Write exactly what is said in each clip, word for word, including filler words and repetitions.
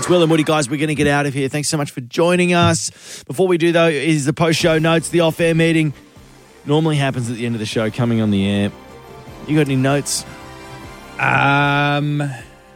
It's Will and Woody, guys. We're going to get out of here. Thanks so much for joining us. Before we do, though, is the post-show notes. The off-air meeting normally happens at the end of the show, coming on the air. You got any notes? Um,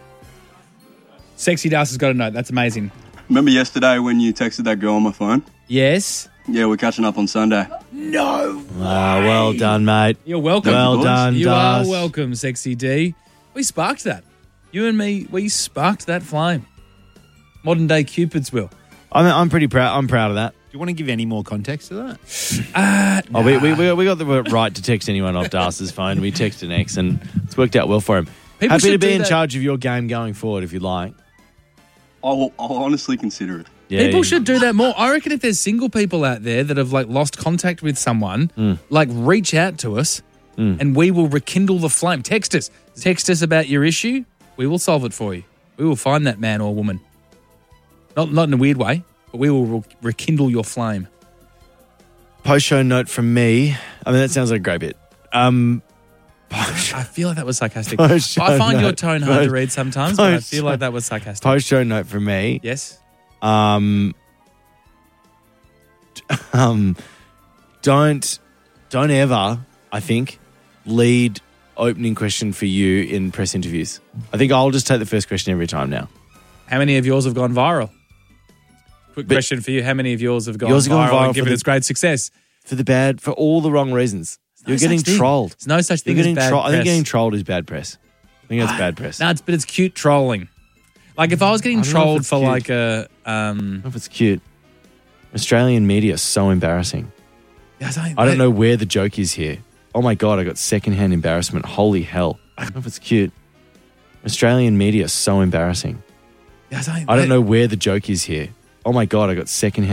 Sexy Das has got a note. That's amazing. Remember yesterday when you texted that girl on my phone? Yes. Yeah, we're catching up on Sunday. No. Ah, well done, mate. You're welcome. Well done, You Das. are welcome, Sexy D. We sparked that. You and me, we sparked that flame. Modern day Cupids will. I'm, I'm pretty proud. I'm proud of that. Do you want to give any more context to that? Uh, Oh, we, we we we got the right to text anyone off Das's phone. We texted an ex, and it's worked out well for him. People Happy to should be do in that. charge of your game going forward if you like. I'll, I'll honestly consider it. Yeah, People you- should do that more. I reckon if there's single people out there that have like lost contact with someone, Mm. like reach out to us and we will rekindle the flame. Text us. Text us about your issue. We will solve it for you. We will find that man or woman. Not not in a weird way, but we will re- rekindle your flame. Post-show note from me. I mean, that sounds like a great bit. Um, I feel like that was sarcastic. Post-show I find your note. tone hard to Post- read sometimes, but I post- feel like that was sarcastic. Post-show note from me. Yes. Um, um, don't don't ever, I think, lead opening question for you in press interviews. I think I'll just take the first question every time now. How many of yours have gone viral? Quick But- question for you. How many of yours have gone Yours have viral, gone viral and given for the- its great success? For the bad, for all the wrong reasons. no You're such getting thing. trolled. There's no such You're thing as getting bad tro- I think press. getting trolled is bad press. I think that's bad press. No, it's, but it's cute trolling. Like if I was getting I don't know if trolled it's for cute. like a... Um, I don't know if it's cute. Australian media is so embarrassing. I don't, I don't know where the joke is here. Oh my God, I got secondhand embarrassment. Holy hell. I don't know if it's cute. Australian media is so embarrassing. I don't, I don't know where the joke is here. Oh my God, I got secondhand